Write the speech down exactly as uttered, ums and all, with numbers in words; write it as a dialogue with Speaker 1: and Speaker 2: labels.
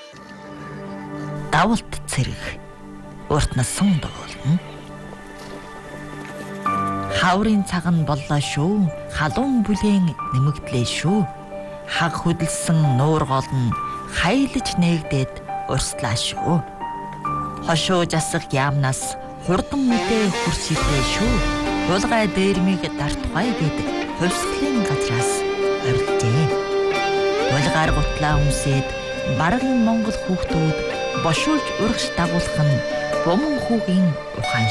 Speaker 1: Давалт цэрэг урт насан дуулна. Хаврын цаг нь боллоо шүү. Халуун бүлээн нэмэгдлээ шүү. Хаг хөдөлсөн нуур гол нь хайлж нээгдээд урслаа шүү. Хошуу засах яамнаас хурдан мэдээ хурц ирлээ шүү. Булгай дээрмиг дартгай гэд хувьсгалын газраас орилжээ. Булгаар гутлаа хүмсээд бараг Монгол хүүхдүүд бошуулж урагш дагуулах нь бомон хүүгийн ухаан